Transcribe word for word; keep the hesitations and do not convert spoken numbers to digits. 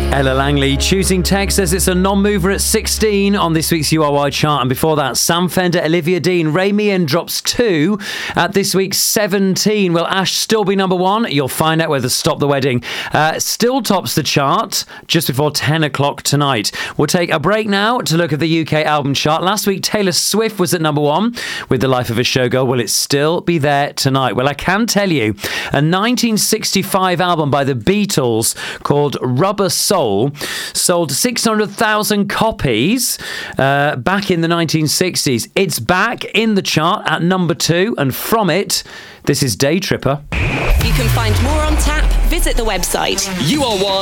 Ella Langley, Choosing Tech, says it's a non-mover at sixteen on this week's U R Y chart. And before that, Sam Fender, Olivia Dean, Ray Meehan drops two at this week's seventeen. Will Ash still be number one? You'll find out whether Stop the Wedding uh, still tops the chart just before ten o'clock tonight. We'll take a break now to look at the U K album chart. Last week, Taylor Swift was at number one with The Life of a Showgirl. Will it still be there tonight? Well, I can tell you, a nineteen sixty-five album by the Beatles called Rubber Soul sold six hundred thousand copies uh, back in the nineteen sixties. It's back in the chart at number two, and from it, this is Day Tripper. You can find more on tap. Visit the website. U R Y